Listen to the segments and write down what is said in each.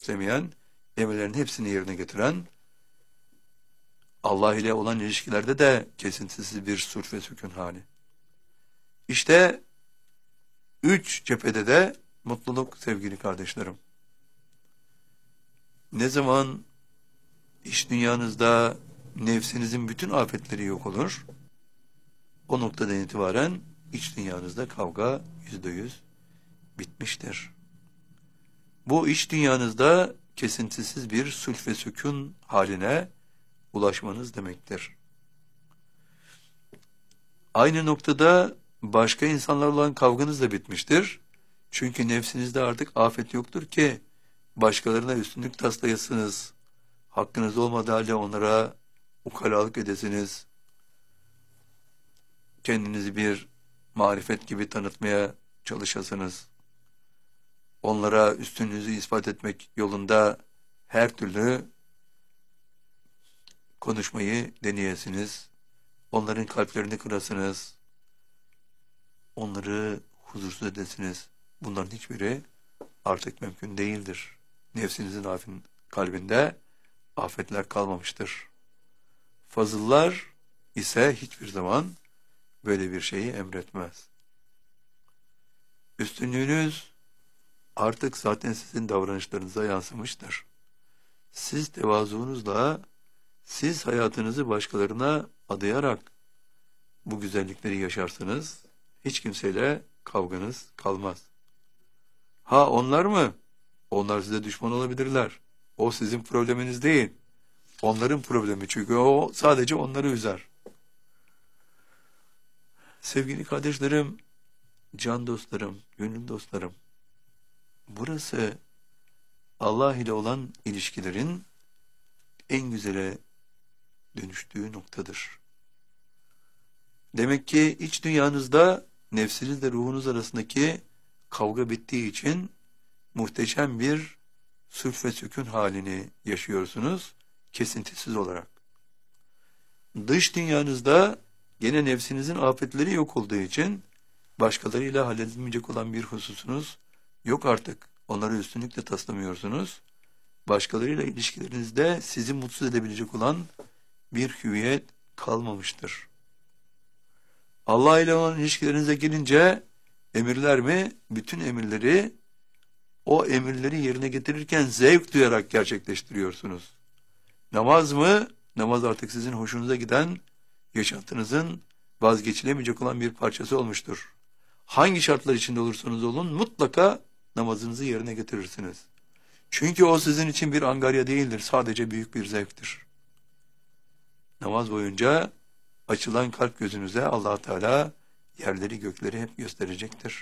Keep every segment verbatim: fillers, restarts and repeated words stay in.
süslemeyen, emirlerin hepsini yerine getiren, Allah ile olan ilişkilerde de kesintisiz bir sulh ve sükun hali. İşte üç cephede de mutluluk sevgili kardeşlerim. Ne zaman iç dünyanızda nefsinizin bütün afetleri yok olur, o noktadan itibaren iç dünyanızda kavga yüzde yüz bitmiştir. Bu iç dünyanızda kesintisiz bir sulh ve sükun haline ulaşmanız demektir. Aynı noktada başka insanlarla olan kavganız da bitmiştir. Çünkü nefsinizde artık afet yoktur ki başkalarına üstünlük taslayasınız. Hakkınız olmadığı halde onlara ukalalık edesiniz. Kendinizi bir marifet gibi tanıtmaya çalışasınız. Onlara üstünlüğünüzü ispat etmek yolunda her türlü konuşmayı deneyesiniz. Onların kalplerini kırasınız. Onları huzursuz edesiniz. Bunların hiçbiri artık mümkün değildir. Nefsinizin afin, kalbinde afetler kalmamıştır. Fazıllar ise hiçbir zaman böyle bir şeyi emretmez. Üstünlüğünüz artık zaten sizin davranışlarınıza yansımıştır. Siz tevazuunuzla, siz hayatınızı başkalarına adayarak bu güzellikleri yaşarsınız. Hiç kimseyle kavganız kalmaz. Ha onlar mı? Onlar size düşman olabilirler. O sizin probleminiz değil. Onların problemi, çünkü o sadece onları üzer. Sevgili kardeşlerim, can dostlarım, gönül dostlarım, burası Allah ile olan ilişkilerin en güzele dönüştüğü noktadır. Demek ki iç dünyanızda nefsinizle ruhunuz arasındaki kavga bittiği için muhteşem bir sulh ve sükun halini yaşıyorsunuz, kesintisiz olarak. Dış dünyanızda gene nefsinizin afetleri yok olduğu için başkalarıyla halledilmeyecek olan bir hususunuz yok artık. Onları üstünlükle taslamıyorsunuz. Başkalarıyla ilişkilerinizde sizi mutsuz edebilecek olan bir hüviyet kalmamıştır. Allah ile olan ilişkilerinize gelince emirler mi? Bütün emirleri, o emirleri yerine getirirken zevk duyarak gerçekleştiriyorsunuz. Namaz mı? Namaz artık sizin hoşunuza giden, yaşantınızın vazgeçilemeyecek olan bir parçası olmuştur. Hangi şartlar içinde olursanız olun mutlaka namazınızı yerine getirirsiniz. Çünkü o sizin için bir angarya değildir, sadece büyük bir zevktir. Namaz boyunca açılan kalp gözünüze Allah Teala yerleri gökleri hep gösterecektir.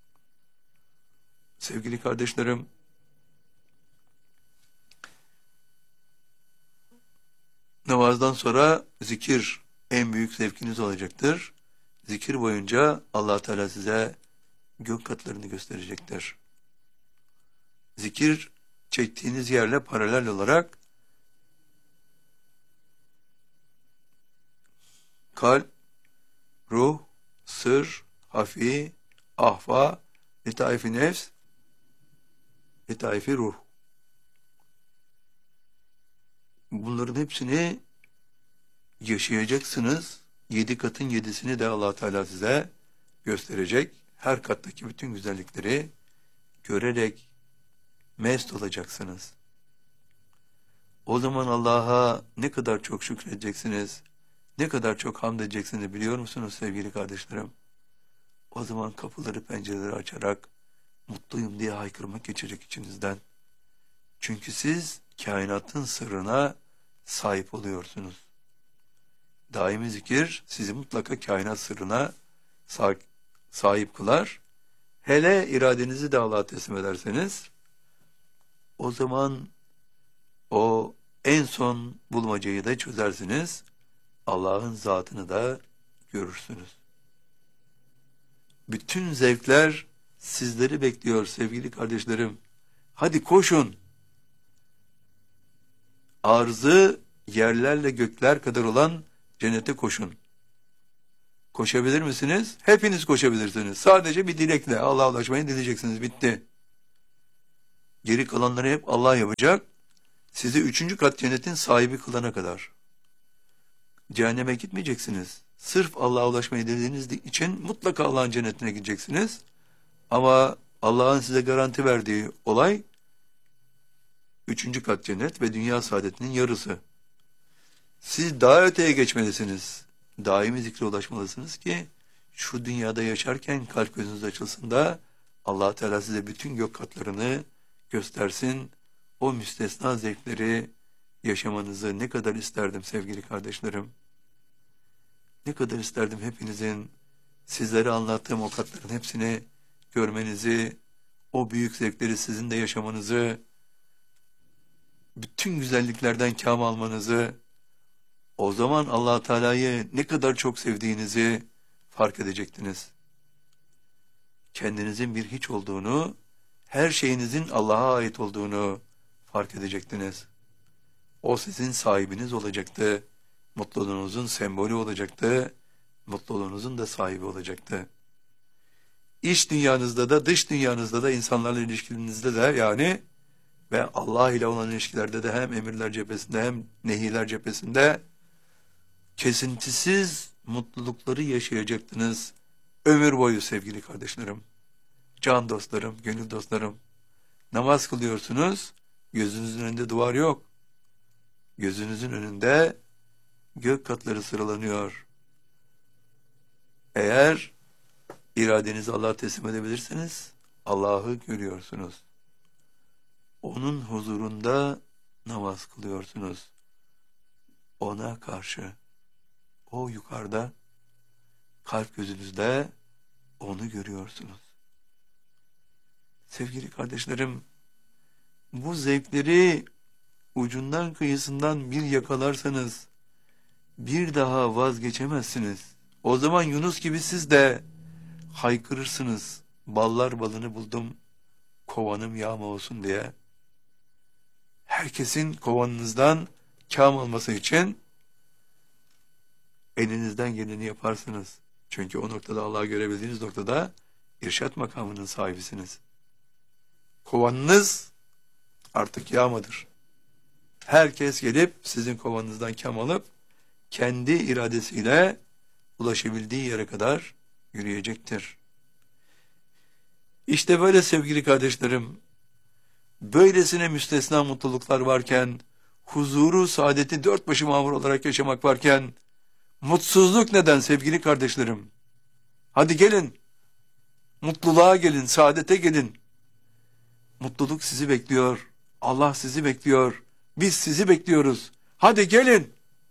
Sevgili kardeşlerim, namazdan sonra zikir en büyük zevkiniz olacaktır. Zikir boyunca Allah Teala size gök katlarını gösterecektir. Zikir çektiğiniz yerle paralel olarak kalp, ruh, sır, hafi, ahva, letaifi nefs, letaifi ruh. Bunların hepsini yaşayacaksınız. Yedi katın yedisini de Allah Teala size gösterecek. Her kattaki bütün güzellikleri görerek mest olacaksınız. O zaman Allah'a ne kadar çok şükredeceksiniz, ne kadar çok hamd edeceksiniz biliyor musunuz sevgili kardeşlerim? O zaman kapıları pencereleri açarak mutluyum diye haykırmak geçecek içinizden. Çünkü siz kainatın sırrına sahip oluyorsunuz. Daimi zikir sizi mutlaka kainat sırrına sahip kılar. Hele iradenizi de Allah'a teslim ederseniz, o zaman o en son bulmacayı da çözersiniz. Allah'ın zatını da görürsünüz. Bütün zevkler sizleri bekliyor sevgili kardeşlerim. Hadi koşun. Arzı yerlerle gökler kadar olan cennete koşun. Koşabilir misiniz? Hepiniz koşabilirsiniz. Sadece bir dilekle Allah'a ulaşmayı dileyeceksiniz. Bitti. Geri kalanları hep Allah yapacak. Sizi üçüncü kat cennetin sahibi kılana kadar. Cehenneme gitmeyeceksiniz. Sırf Allah'a ulaşmayı dediğiniz için mutlaka Allah'ın cennetine gideceksiniz. Ama Allah'ın size garanti verdiği olay üçüncü kat cennet ve dünya saadetinin yarısı. Siz daha öteye geçmelisiniz. Daimi zikre ulaşmalısınız ki şu dünyada yaşarken kalp gözünüz açılsın da Allah Teala size bütün gök katlarını göstersin. O müstesna zevkleri yaşamanızı ne kadar isterdim sevgili kardeşlerim. Ne kadar isterdim hepinizin sizlere anlattığım o katların hepsini görmenizi, o büyük zevkleri sizin de yaşamanızı, bütün güzelliklerden kâm almanızı, o zaman Allah Teala'yı ne kadar çok sevdiğinizi fark edecektiniz. Kendinizin bir hiç olduğunu, her şeyinizin Allah'a ait olduğunu fark edecektiniz. O sizin sahibiniz olacaktı. Mutluluğunuzun sembolü olacaktı. Mutluluğunuzun da sahibi olacaktı. İç dünyanızda da dış dünyanızda da insanlarla ilişkinizde de yani ve Allah ile olan ilişkilerde de hem emirler cephesinde hem nehirler cephesinde kesintisiz mutlulukları yaşayacaktınız. Ömür boyu sevgili kardeşlerim, can dostlarım, gönül dostlarım. Namaz kılıyorsunuz, gözünüzün önünde duvar yok. Gözünüzün önünde gök katları sıralanıyor. Eğer iradenizi Allah'a teslim edebilirseniz Allah'ı görüyorsunuz. Onun huzurunda namaz kılıyorsunuz. Ona karşı, o yukarıda, kalp gözünüzde onu görüyorsunuz. Sevgili kardeşlerim, bu zevkleri ucundan kıyısından bir yakalarsanız bir daha vazgeçemezsiniz. O zaman Yunus gibi siz de haykırırsınız. Ballar balını buldum, kovanım yağma olsun diye. Herkesin kovanınızdan kâm alması için elinizden geleni yaparsınız. Çünkü o noktada Allah'ı görebildiğiniz noktada irşat makamının sahibisiniz. Kovanınız artık yağmadır. Herkes gelip sizin kovanınızdan kâm alıp kendi iradesiyle ulaşabildiği yere kadar yürüyecektir. İşte böyle sevgili kardeşlerim, böylesine müstesna mutluluklar varken, huzuru, saadeti dört başı mamur olarak yaşamak varken, mutsuzluk neden sevgili kardeşlerim? Hadi gelin, mutluluğa gelin, saadete gelin. Mutluluk sizi bekliyor, Allah sizi bekliyor, biz sizi bekliyoruz. Hadi gelin.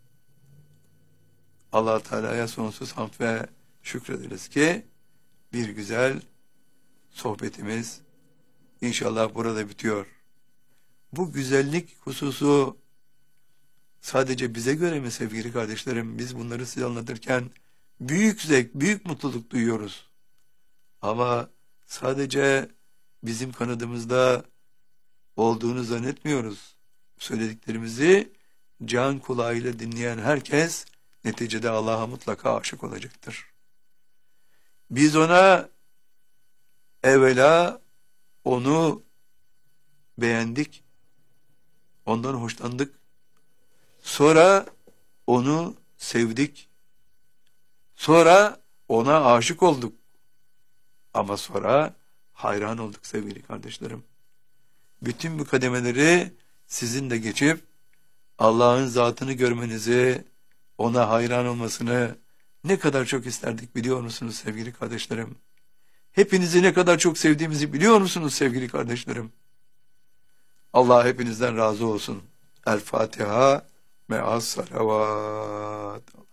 Allah Teala'ya sonsuz hamd ve şükrederiz ki bir güzel sohbetimiz inşallah burada bitiyor. Bu güzellik hususu sadece bize göre mi sevgili kardeşlerim? Biz bunları size anlatırken büyük zevk, büyük mutluluk duyuyoruz. Ama sadece bizim kanadımızda olduğunu zannetmiyoruz. Söylediklerimizi can kulağıyla dinleyen herkes neticede Allah'a mutlaka aşık olacaktır. Biz ona evvela onu beğendik, ondan hoşlandık. Sonra onu sevdik. Sonra ona aşık olduk. Ama sonra hayran olduk sevgili kardeşlerim. Bütün bu kademeleri sizin de geçip Allah'ın zatını görmenizi, ona hayran olmasını ne kadar çok isterdik biliyor musunuz sevgili kardeşlerim? Hepinizi ne kadar çok sevdiğimizi biliyor musunuz sevgili kardeşlerim? Allah hepinizden razı olsun. El Fatiha me'as salavat.